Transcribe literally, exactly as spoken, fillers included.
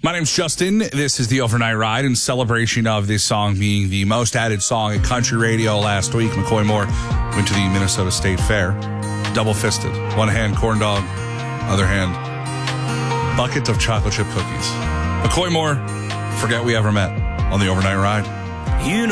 My name's Justin. This is the Overnight Ride in celebration of this song being the most added song at country radio last week. McCoy Moore went to the Minnesota State Fair, double-fisted. One hand corn dog, other hand bucket of chocolate chip cookies. McCoy Moore, forget we ever met on the Overnight Ride. You know